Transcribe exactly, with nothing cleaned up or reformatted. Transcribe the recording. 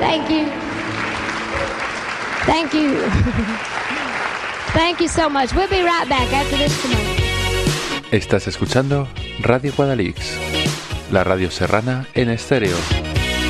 Thank you. Thank you. Thank you so much. We'll be right back after this commercial. Estás escuchando Radio Guadalix, la radio serrana en estéreo.